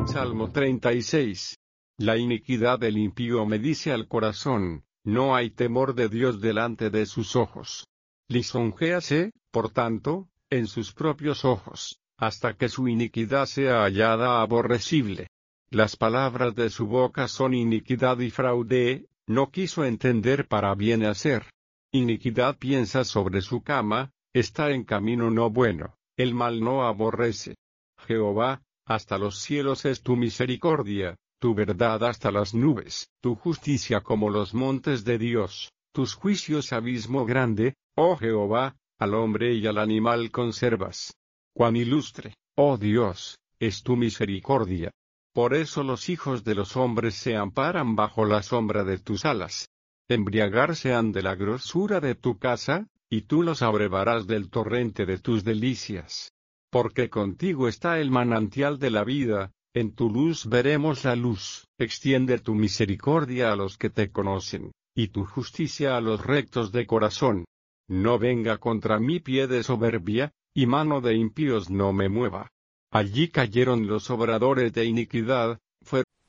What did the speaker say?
Salmo 36. La iniquidad del impío me dice al corazón, no hay temor de Dios delante de sus ojos. Lisonjéase, por tanto, en sus propios ojos, hasta que su iniquidad sea hallada aborrecible. Las palabras de su boca son iniquidad y fraude, no quiso entender para bien hacer. Iniquidad piensa sobre su cama, está en camino no bueno, el mal no aborrece. Jehová, hasta los cielos es tu misericordia, tu verdad hasta las nubes, tu justicia como los montes de Dios, tus juicios abismo grande, oh Jehová, al hombre y al animal conservas. Cuán ilustre, oh Dios, es tu misericordia. Por eso los hijos de los hombres se amparan bajo la sombra de tus alas. Embriagarse han de la grosura de tu casa, y tú los abrevarás del torrente de tus delicias. Porque contigo está el manantial de la vida, en tu luz veremos la luz. Extiende tu misericordia a los que te conocen, y tu justicia a los rectos de corazón. No venga contra mí pie de soberbia, y mano de impíos no me mueva. Allí cayeron los obradores de iniquidad,